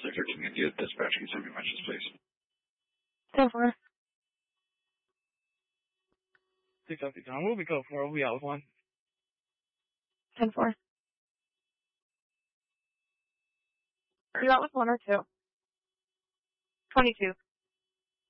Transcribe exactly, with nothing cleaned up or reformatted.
Sector two India dispatch, can you send me messages, please? ten four. six oh six, we'll be code four, we'll be out with one. ten four. Are you out with one or two? twenty-two.